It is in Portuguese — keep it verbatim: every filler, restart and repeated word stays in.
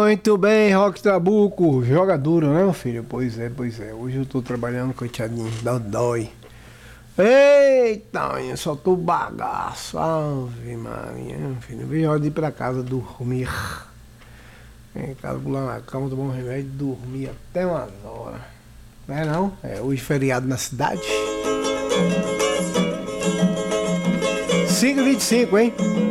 Muito bem, Rock Trabuco. Joga duro, né, meu filho? Pois é, pois é. Hoje eu tô trabalhando, coitadinho. Dá dói. Eita, eu só tô bagaço. Ave Maria, meu filho. Veio a hora de ir pra casa dormir. Em casa, pular na cama, tomar um remédio e dormir até umas horas. Não é não? É hoje feriado na cidade. cinco e vinte e cinco, hein?